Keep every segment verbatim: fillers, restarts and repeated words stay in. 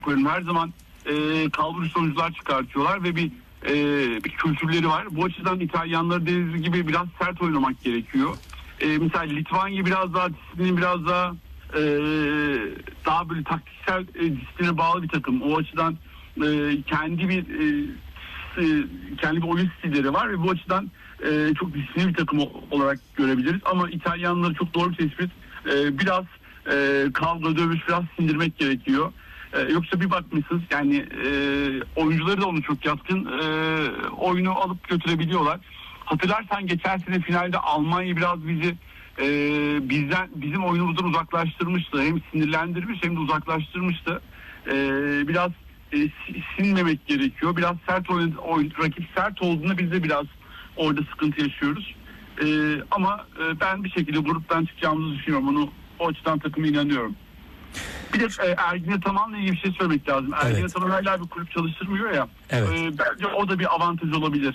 her zaman e, kalbur sonuçlar çıkartıyorlar ve bir, e, bir kültürleri var. Bu açıdan İtalyanları dediğiniz gibi biraz sert oynamak gerekiyor. E, mesela Litvanya biraz daha disiplini biraz daha e, daha böyle taktiksel e, disipline bağlı bir takım. O açıdan e, kendi bir e, kendi bir oyun stilleri var ve bu açıdan e, çok disiplinli bir takım olarak görebiliriz. Ama İtalyanları çok doğru bir tespit. E, biraz e, kavga, dövüş, biraz sindirmek gerekiyor. E, yoksa bir bakmışsınız yani e, oyuncuları da onu çok yatkın. E, oyunu alıp götürebiliyorlar. Hatırlarsan geçen sene finalde Almanya biraz bizi e, bizden bizim oyunumuzdan uzaklaştırmıştı. Hem sinirlendirmiş hem de uzaklaştırmıştı. E, biraz e, sinmemek gerekiyor. Biraz sert oyun, oyun rakip sert olduğunda biz de biraz orada sıkıntı yaşıyoruz. E, ama e, ben bir şekilde gruptan çıkacağımızı düşünüyorum. Onu o açıdan takıma inanıyorum. Bir de e, Ergin Ataman'la ilgili bir şey söylemek lazım. Ergin evet. Ataman hala bir kulüp çalıştırmıyor ya. Evet. E, bence o da bir avantaj olabilir.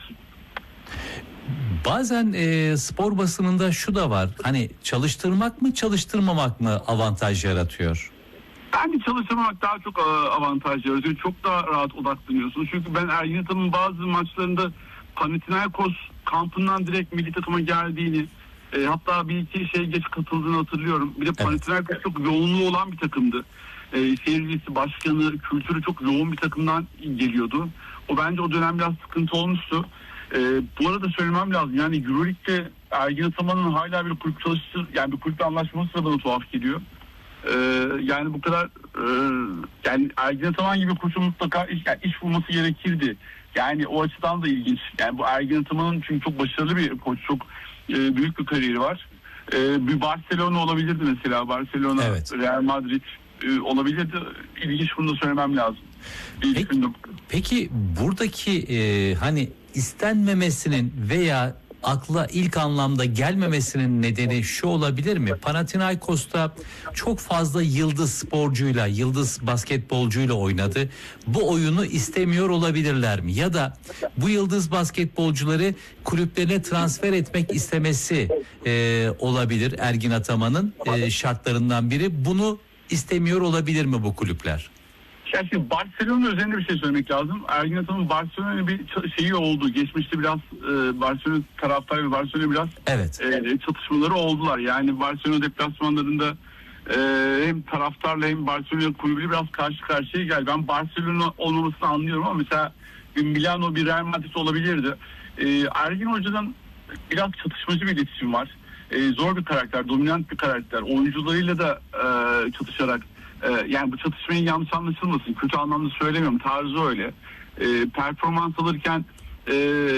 Bazen e, spor basınında şu da var. Hani çalıştırmak mı çalıştırmamak mı avantaj yaratıyor? Bence çalıştırmamak daha çok avantaj yaratıyor. Çok daha rahat odaklanıyorsunuz. Çünkü ben Ergin Ataman'ın bazı maçlarında Panathinaikos kampından direkt milli takıma geldiğini, e, hatta bir iki şey geç katıldığını hatırlıyorum. Bir de evet. Panathinaikos çok yoğunluğu olan bir takımdı. E, seyircisi, başkanı, kültürü çok yoğun bir takımdan geliyordu. O bence o dönem biraz sıkıntı olmuştu. E, bu arada söylemem lazım. Yani Euroleague'de Ergin Ataman'ın hala bir kulüp çalıştır, yani bir kulüple anlaşması da bana tuhaf geliyor. E, yani bu kadar e, yani Ergin Ataman gibi koçun mutlaka iş, yani iş bulması gerekirdi. Yani o açıdan da ilginç. Yani bu Ergin Ataman'ın çünkü çok başarılı bir koç, çok e, büyük bir kariyeri var. E, bir Barcelona olabilirdi mesela. Barcelona, evet. Real Madrid e, olabilirdi. İlginç, bunu da söylemem lazım. Peki, peki buradaki e, hani istenmemesinin veya akla ilk anlamda gelmemesinin nedeni şu olabilir mi? Panathinaikos'ta çok fazla yıldız sporcuyla, yıldız basketbolcuyla oynadı. Bu oyunu istemiyor olabilirler mi? Ya da bu yıldız basketbolcuları kulüplerine transfer etmek istemesi e, olabilir Ergin Ataman'ın e, şartlarından biri. Bunu istemiyor olabilir mi bu kulüpler? Yani Barcelona üzerinde bir şey söylemek lazım. Ergin Ataman'ın Barcelona'nın bir şeyi oldu. Geçmişte biraz e, Barcelona taraftarı ve Barcelona biraz evet. e, çatışmaları oldular. Yani Barcelona deplasmanlarında e, hem taraftarla hem Barcelona kulübü biraz karşı karşıya geldi. Ben Barcelona olmamasını anlıyorum ama mesela bir Milano, bir Real Madrid olabilirdi. E, Ergin Hoca'dan biraz çatışmacı bir iletişim var. E, zor bir karakter, dominant bir karakter. Oyuncularıyla da e, çatışarak, yani bu çatışmayı yanlış anlaşılmasın. Kötü anlamda söylemiyorum. Tarzı öyle. E, performans alırken e,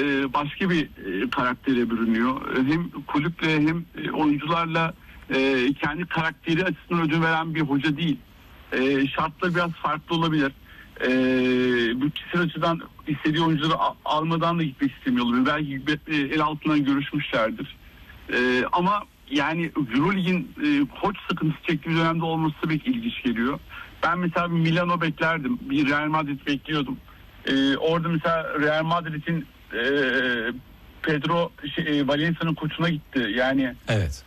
başka bir e, karaktere bürünüyor. Hem kulüple hem oyuncularla e, kendi karakteri açısından ödün veren bir hoca değil. E, şartlar biraz farklı olabilir. E, bütçesel açıdan istediği oyuncuları almadan da gitmek istemiyor olabilir. Belki el altından görüşmüşlerdir. E, ama yani Euroleague'in e, koç sıkıntısı çektiği dönemde olması tabii ki ilginç geliyor. Ben mesela bir Milano beklerdim. Bir Real Madrid bekliyordum. E, orada mesela Real Madrid'in e, Pedro şey, e, Valencia'nın koçuna gitti. Yani evet.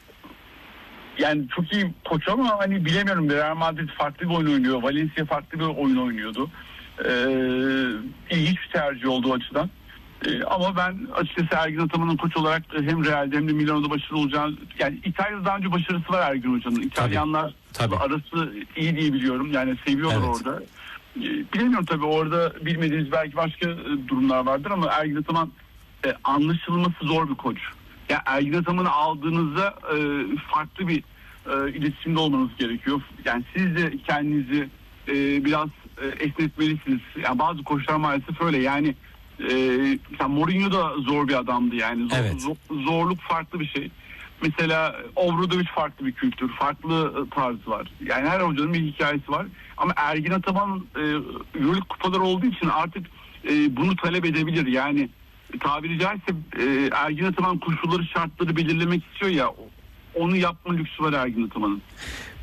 Yani çok iyi koç ama hani bilemiyorum. Real Madrid farklı bir oyun oynuyor. Valencia farklı bir oyun oynuyordu. E, ilginç bir tercih oldu o açıdan. Ee, ama ben açıkçası Ergin Ataman'ın koç olarak hem Real'de hem de Milano'da başarılı olacağını, yani İtalya'da daha önce başarısı var Ergin Hoca'nın. İtalyanlar tabii, tabii. arası iyi diye biliyorum. Yani seviyorlar evet. orada. Ee, bilemiyorum tabii, orada bilmediğimiz belki başka durumlar vardır ama Ergin Ataman e, anlaşılması zor bir koç. Yani Ergin Ataman'ı aldığınızda e, farklı bir e, iletişimde olmanız gerekiyor. Yani siz de kendinizi e, biraz e, esnetmelisiniz. Yani bazı koçlar maalesef öyle. Yani Ee, Mourinho da zor bir adamdı yani. Zor, evet. zor, zorluk farklı bir şey. Mesela Obradovic farklı bir kültür, farklı tarzı var. Yani her hocanın bir hikayesi var. Ama Ergin Ataman e, Euroleague kupaları olduğu için artık e, bunu talep edebilir. Yani tabiri caizse e, Ergin Ataman koşulları, şartları belirlemek istiyor ya, onu yapma lüksü var Ergin Ataman'ın.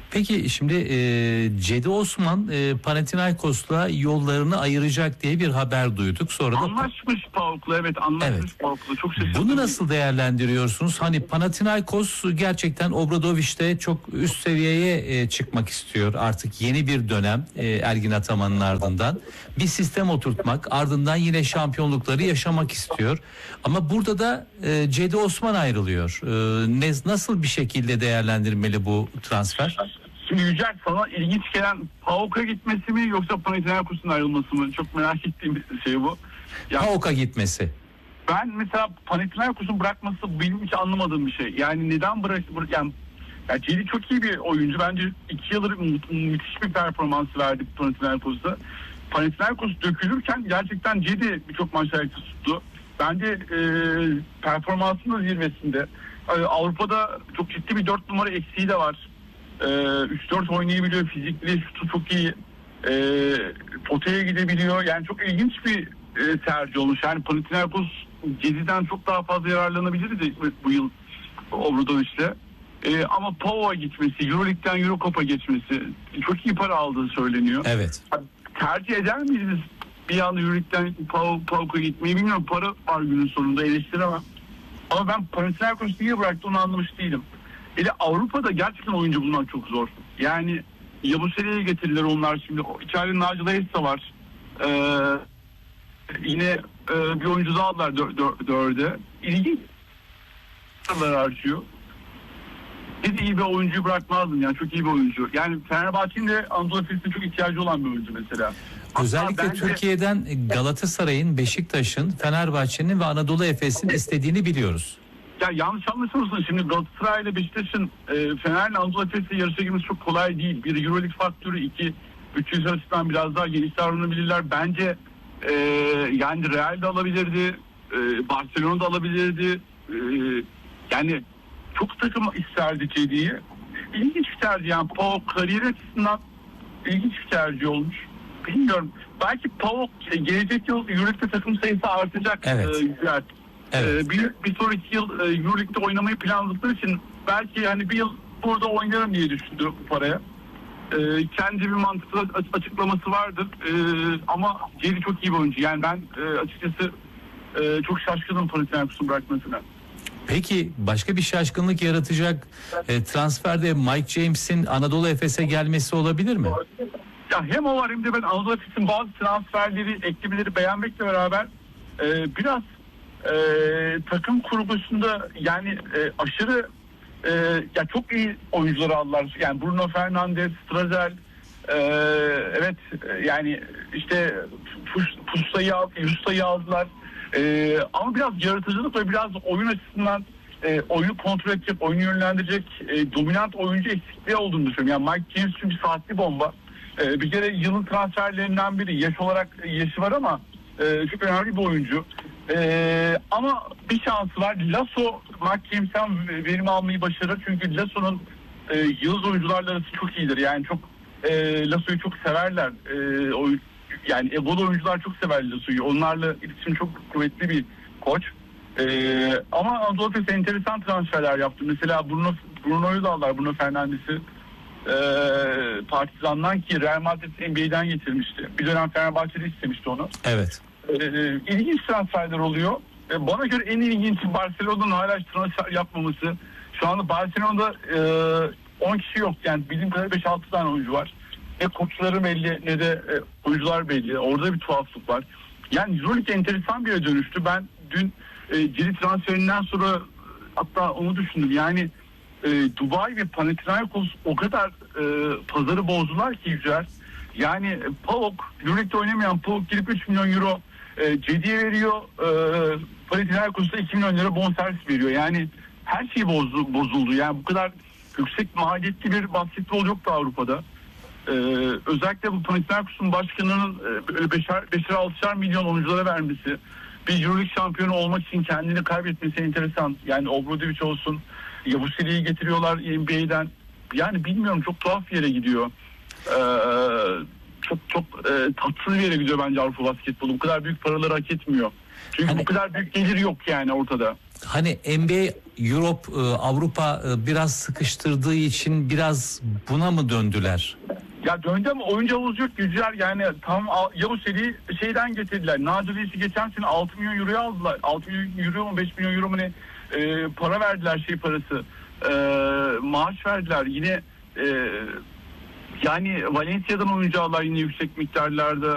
Peki şimdi e, Cedi Osman e, Panathinaikos'la yollarını ayıracak diye bir haber duyduk. Sonra da anlaşmış PAOK'la, evet anlaşmış evet. PAOK'la. Çok şaşırdım. Bunu nasıl değerlendiriyorsunuz? Hani Panathinaikos gerçekten Obradoviç'te çok üst seviyeye e, çıkmak istiyor. Artık yeni bir dönem e, Ergin Ataman'ın ardından bir sistem oturtmak, ardından yine şampiyonlukları yaşamak istiyor. Ama burada da e, Cedi Osman ayrılıyor. E, ne, nasıl bir şekilde değerlendirmeli bu transfer? Şimdi Yücel, sana ilginç gelen PAOK'a gitmesi mi yoksa Panathinaikos'un ayrılması mı? Çok merak ettiğim bir şey bu. Yani, PAOK'a gitmesi. Ben mesela Panathinaikos'un bırakması benim hiç anlamadığım bir şey. Yani neden bırak, bırak yani, yani Cedi çok iyi bir oyuncu. Bence iki yıldır mü, müthiş bir performans verdi Panathinaikos'ta. Panathinaikos dökülürken gerçekten Cedi birçok maçta ayakta tuttu. Bence e, performansının zirvesinde. E, Avrupa'da çok ciddi bir dört numara eksiği de var. üç dört oynayabiliyor, fizikli şutu çok iyi, e, potaya gidebiliyor. Yani çok ilginç bir e, tercih olmuş. Yani Panathinaikos Cedi'den çok daha fazla yararlanabilirdi bu yıl Obradoviç'le. E, ama PAOK'a gitmesi, Euroleague'den Eurocup'a geçmesi, çok iyi para aldığı söyleniyor. Evet. Tercih eder miydiniz bir anda Euroleague'den PAOK'a gitmeyi? Bilmiyorum, para var günün sonunda, eleştiremem. Ama ben Panathinaikos niye bıraktı onu anlamış değilim. Hele Avrupa'da gerçekten oyuncu bulmak çok zor. Yani Yabusele'ye getirirler onlar şimdi. İçeride Nigel Hayes'e var. Ee, yine e, bir oyuncu daha aldılar dör, dör, dörde. İlginç harcıyor. Biz iyi bir oyuncuyu bırakmazdım yani, çok iyi bir oyuncu. Yani Fenerbahçe'nin de Anadolu Efes'e çok ihtiyacı olan bir oyuncu mesela. Özellikle bence Türkiye'den Galatasaray'ın, Beşiktaş'ın, Fenerbahçe'nin ve Anadolu Efes'in istediğini biliyoruz. Ya yanlış anlaşılmasın, şimdi Galatasaray ile Beşiktaş'ın e, Fener'le Anadolu Efes'le yarışa girmesi çok kolay değil. Bir Euroleague faktörü, iki üç yüz arasından biraz daha geniş davranabilirler. Bence e, yani Real de alabilirdi, e, Barcelona da alabilirdi. E, yani çok takım isterdi Cedi'yi. İlginç bir tercih yani. PAOK kariyer açısından ilginç bir tercih olmuş. Bilmiyorum. Belki PAOK gelecek yıl Euroleague'de takım sayısı artacak. Evet. E, Evet. Ee, bir, bir sonraki yıl e, Euroleague'de oynamayı planladıkları için belki yani bir yıl burada oynarım diye düşündü bu paraya. Ee, kendi bir mantıklı açıklaması vardır. Ee, ama Cedi çok iyi bir oyuncu. Yani ben e, açıkçası e, çok şaşkınım Panathinaikos'un bırakmasına. Peki başka bir şaşkınlık yaratacak e, transferde Mike James'in Anadolu Efes'e gelmesi olabilir mi? Ya hem o var hem de ben Anadolu Efes'in bazı transferleri, eklemeleri beğenmekle beraber e, biraz Ee, takım kurgusunda yani e, aşırı e, ya çok iyi oyuncuları aldılar. Yani Bruno Fernandes, Strazel, e, evet e, yani işte Pusta'yı Pusta'yı aldılar. E, ama biraz yaratıcılık ve biraz oyun açısından e, oyunu kontrol edecek, oyunu yönlendirecek e, dominant oyuncu eksikliği olduğunu düşünüyorum. Yani Mike James çünkü saatli bomba. E, bir kere yılın transferlerinden biri. Yaş olarak yaşı var ama e, çok önemli bir oyuncu. Ee, ama bir şansı var. Lasso Mike James'ten verim almayı başarır. Çünkü Lasso'nun e, yıldız oyuncularla arası çok iyidir. Yani çok e, Lasso'yu çok severler. E, o, yani egolu oyuncular çok sever Lasso'yu. Onlarla iletişim çok kuvvetli bir koç. E, ama Anadolu Efes enteresan transferler yaptı. Mesela Bruno, Bruno'yu da aldılar. Bruno Fernandes'i. E, Partizan'dan, ki Real Madrid N B A'den getirmişti. Bir dönem Fenerbahçe'de istemişti onu. Evet. Ee, ilginç transferler oluyor. Ee, bana göre en ilginç Barcelona'nın hala transfer yapmaması. Şu anda Barcelona'da e, on kişi yok. Yani bildiğim kadarıyla beş altı tane oyuncu var. Ne koçları belli ne de e, oyuncular belli. Orada bir tuhaflık var. Yani Euroleague enteresan bir yere dönüştü. Ben dün e, Cedi transferinden sonra hatta onu düşündüm. Yani e, Dubai ve Panathinaikos o kadar e, pazarı bozdular ki Yücel. Yani PAOK, Euroleague'de oynamayan PAOK girip üç milyon euro e, Cedi'ye veriyor. E, Panathinaikos'ta iki milyon lira bonservis veriyor. Yani her şey bozdu, bozuldu. Yani bu kadar yüksek maliyetli bir basketbol yoktu Avrupa'da. E, özellikle bu Panathinaikos'un başkanının e, böyle beşer, beşer altışar milyon oyunculara vermesi, bir Euroleague şampiyonu olmak için kendini kaybetmesi enteresan. Yani Obradović olsun, Yabusele'yi getiriyorlar N B A'den. Yani bilmiyorum, çok tuhaf bir yere gidiyor. Ee, çok çok e, tatsız bir yere gidiyor bence Avrupa basketbolu. Bu kadar büyük paraları hak etmiyor. Çünkü hani, bu kadar büyük gelir yok yani ortada. hani N B A, Europe, e, Avrupa e, biraz sıkıştırdığı için biraz buna mı döndüler? Ya döndü ama oyuncu havuzu yok güzel, yani tam Yavuz Selik'i şeyden getirdiler. Nadir Reis'i geçen sene altı milyon euroya aldılar. altı milyon euro mu beş milyon euro mu ne e, para verdiler, şey parası. E, maaş verdiler. Yine e, yani Valencia'dan oyuncu aldılar yine yüksek miktarlarda.